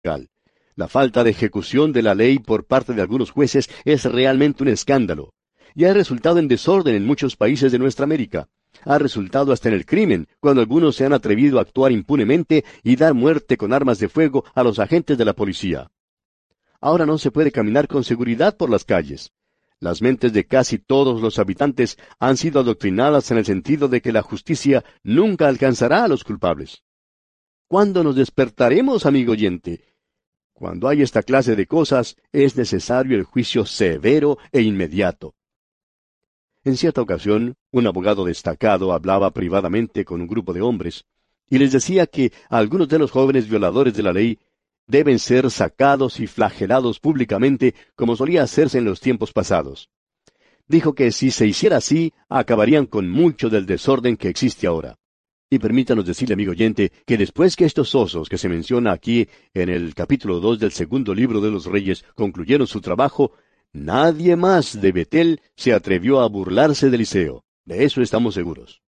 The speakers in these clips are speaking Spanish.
legal. La falta de ejecución de la ley por parte de algunos jueces es realmente un escándalo, y ha resultado en desorden en muchos países de nuestra América. Ha resultado hasta en el crimen, cuando algunos se han atrevido a actuar impunemente y dar muerte con armas de fuego a los agentes de la policía. Ahora no se puede caminar con seguridad por las calles. Las mentes de casi todos los habitantes han sido adoctrinadas en el sentido de que la justicia nunca alcanzará a los culpables. ¿Cuándo nos despertaremos, amigo oyente? Cuando hay esta clase de cosas, es necesario el juicio severo e inmediato. En cierta ocasión, un abogado destacado hablaba privadamente con un grupo de hombres, y les decía que algunos de los jóvenes violadores de la ley deben ser sacados y flagelados públicamente como solía hacerse en los tiempos pasados. Dijo que si se hiciera así, acabarían con mucho del desorden que existe ahora. Y permítanos decirle, amigo oyente, que después que estos osos que se menciona aquí en el capítulo 2 del segundo libro de los Reyes concluyeron su trabajo, nadie más de Betel se atrevió a burlarse de Eliseo. De eso estamos seguros.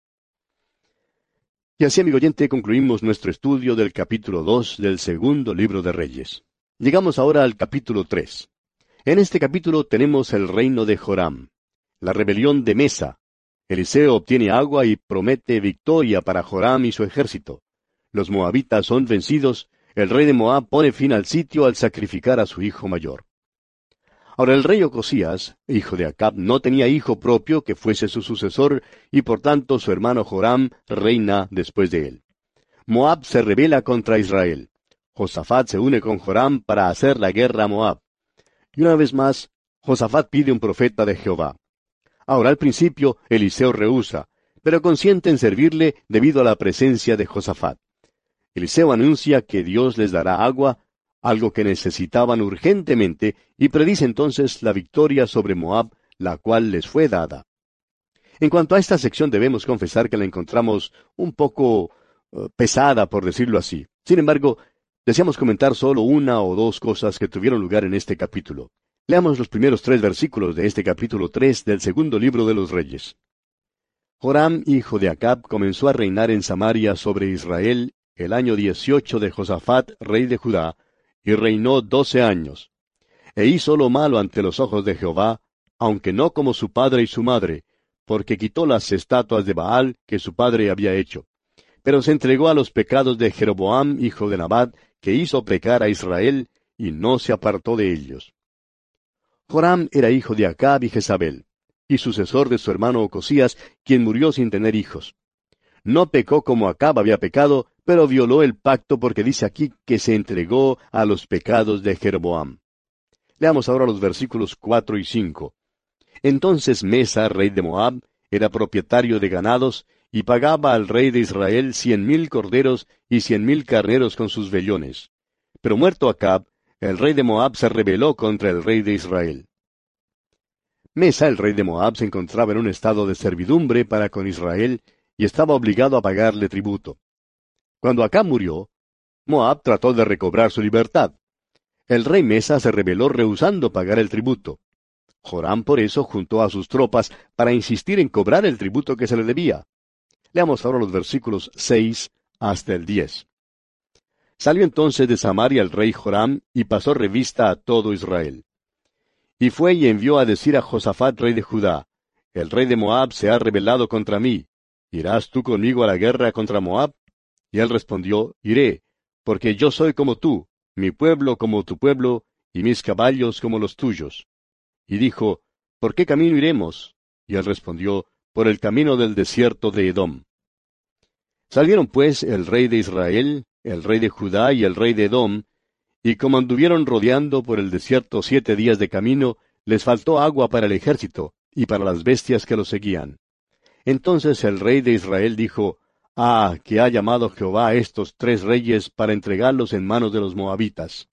Y así, amigo oyente, concluimos nuestro estudio del capítulo 2 del segundo libro de Reyes. Llegamos ahora al capítulo 3. En este capítulo tenemos el reino de Joram, la rebelión de Mesa. Eliseo obtiene agua y promete victoria para Joram y su ejército. Los moabitas son vencidos, el rey de Moab pone fin al sitio al sacrificar a su hijo mayor. Ahora el rey Ocosías, hijo de Acab, no tenía hijo propio que fuese su sucesor, y por tanto su hermano Joram reina después de él. Moab se rebela contra Israel. Josafat se une con Joram para hacer la guerra a Moab. Y una vez más, Josafat pide un profeta de Jehová. Ahora al principio Eliseo rehúsa, pero consiente en servirle debido a la presencia de Josafat. Eliseo anuncia que Dios les dará agua, algo que necesitaban urgentemente, y predice entonces la victoria sobre Moab, la cual les fue dada. En cuanto a esta sección debemos confesar que la encontramos un poco pesada, por decirlo así. Sin embargo, deseamos comentar solo una o dos cosas que tuvieron lugar en este capítulo. Leamos los primeros 3 versículos de este capítulo 3 del segundo libro de los Reyes. Joram, hijo de Acab, comenzó a reinar en Samaria sobre Israel el año 18 de Josafat, rey de Judá, y reinó 12 años. E hizo lo malo ante los ojos de Jehová, aunque no como su padre y su madre, porque quitó las estatuas de Baal que su padre había hecho. Pero se entregó a los pecados de Jeroboam, hijo de Nabat, que hizo pecar a Israel, y no se apartó de ellos. Joram era hijo de Acab y Jezabel, y sucesor de su hermano Ocosías, quien murió sin tener hijos. No pecó como Acab había pecado, pero violó el pacto porque dice aquí que se entregó a los pecados de Jeroboam. Leamos ahora los versículos 4 y 5. Entonces Mesa, rey de Moab, era propietario de ganados, y pagaba al rey de Israel 100,000 corderos y 100,000 carneros con sus vellones. Pero muerto Acab, el rey de Moab se rebeló contra el rey de Israel. Mesa, el rey de Moab, se encontraba en un estado de servidumbre para con Israel, y estaba obligado a pagarle tributo. Cuando Acab murió, Moab trató de recobrar su libertad. El rey Mesa se rebeló rehusando pagar el tributo. Joram por eso juntó a sus tropas para insistir en cobrar el tributo que se le debía. Leamos ahora los versículos 6 hasta el 10. Salió entonces de Samaria el rey Joram y pasó revista a todo Israel. Y fue y envió a decir a Josafat, rey de Judá: El rey de Moab se ha rebelado contra mí. ¿Irás tú conmigo a la guerra contra Moab? Y él respondió: Iré, porque yo soy como tú, mi pueblo como tu pueblo, y mis caballos como los tuyos. Y dijo: ¿Por qué camino iremos? Y él respondió: Por el camino del desierto de Edom. Salieron pues el rey de Israel, el rey de Judá y el rey de Edom, y como anduvieron rodeando por el desierto 7 días de camino, les faltó agua para el ejército, y para las bestias que los seguían. Entonces el rey de Israel dijo: Ah, que ha llamado Jehová a estos 3 reyes para entregarlos en manos de los moabitas.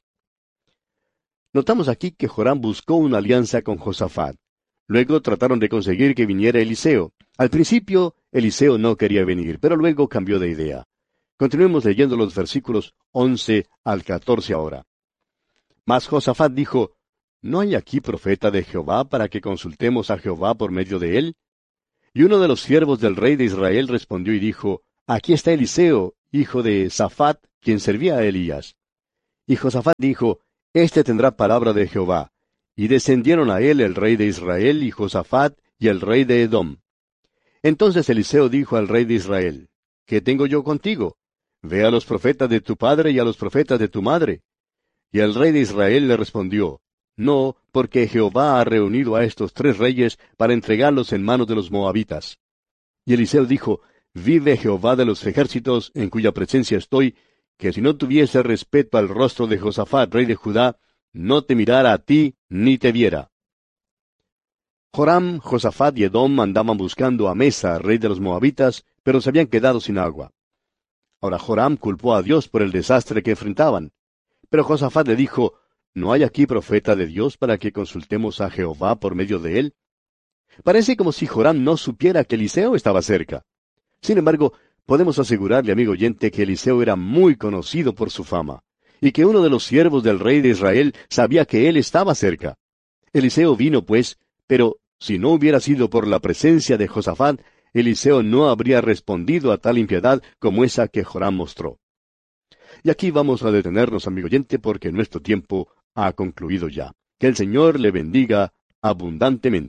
Notamos aquí que Joram buscó una alianza con Josafat. Luego trataron de conseguir que viniera Eliseo. Al principio, Eliseo no quería venir, pero luego cambió de idea. Continuemos leyendo los versículos 11 al 14 ahora. Mas Josafat dijo: ¿No hay aquí profeta de Jehová para que consultemos a Jehová por medio de él? Y uno de los siervos del rey de Israel respondió y dijo: Aquí está Eliseo, hijo de Safat, quien servía a Elías. Y Josafat dijo, Este tendrá palabra de Jehová. Y descendieron a él el rey de Israel y Josafat y el rey de Edom. Entonces Eliseo dijo al rey de Israel, ¿Qué tengo yo contigo? Ve a los profetas de tu padre y a los profetas de tu madre. Y el rey de Israel le respondió, No, porque Jehová ha reunido a estos 3 reyes para entregarlos en manos de los moabitas. Y Eliseo dijo, Vive Jehová de los ejércitos, en cuya presencia estoy, que si no tuviese respeto al rostro de Josafat, rey de Judá, no te mirara a ti, ni te viera. Joram, Josafat y Edom andaban buscando a Mesa, rey de los moabitas, pero se habían quedado sin agua. Ahora Joram culpó a Dios por el desastre que enfrentaban. Pero Josafat le dijo, ¿No hay aquí profeta de Dios para que consultemos a Jehová por medio de él? Parece como si Joram no supiera que Eliseo estaba cerca. Sin embargo, podemos asegurarle, amigo oyente, que Eliseo era muy conocido por su fama, y que uno de los siervos del rey de Israel sabía que él estaba cerca. Eliseo vino, pues, pero si no hubiera sido por la presencia de Josafat, Eliseo no habría respondido a tal impiedad como esa que Joram mostró. Y aquí vamos a detenernos, amigo oyente, porque nuestro tiempo ha concluido ya. Que el Señor le bendiga abundantemente.